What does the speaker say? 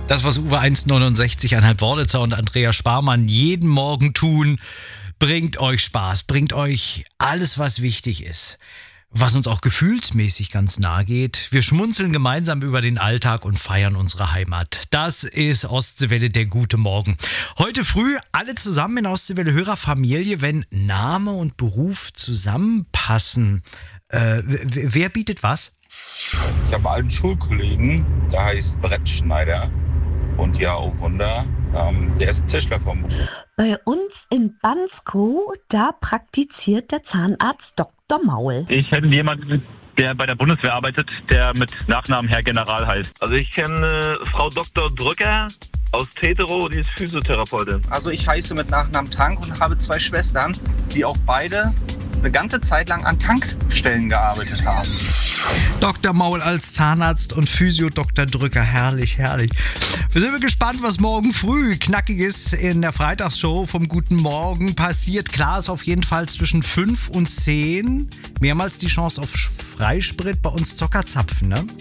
Das, was Uwe 169, Anhalt Worditzer und Andrea Sparmann jeden Morgen tun, bringt euch Spaß, bringt euch alles, was wichtig ist, was uns auch gefühlsmäßig ganz nahe geht. Wir schmunzeln gemeinsam über den Alltag und feiern unsere Heimat. Das ist Ostseewelle, der gute Morgen. Heute früh alle zusammen in Ostseewelle Hörerfamilie, wenn Name und Beruf zusammenpassen. Wer bietet was? Ich habe einen Schulkollegen, der heißt Brettschneider. Und ja, oh Wunder, der ist Tischler vom Beruf. Bei uns in Banskow, da praktiziert der Zahnarzt Dr. Maul. Ich kenne jemanden, der bei der Bundeswehr arbeitet, der mit Nachnamen Herr General heißt. Also ich kenne Frau Dr. Drücker aus Tetero, die ist Physiotherapeutin. Also ich heiße mit Nachnamen Tank und habe 2 Schwestern, die auch beide eine ganze Zeit lang an Tankstellen gearbeitet haben. Dr. Maul als Zahnarzt und Physio Dr. Drücker. Herrlich, herrlich. Wir sind gespannt, was morgen früh Knackiges in der Freitagsshow vom Guten Morgen passiert. Klar ist auf jeden Fall zwischen 5 und 10 mehrmals die Chance auf Freisprit bei uns Zockerzapfen, ne?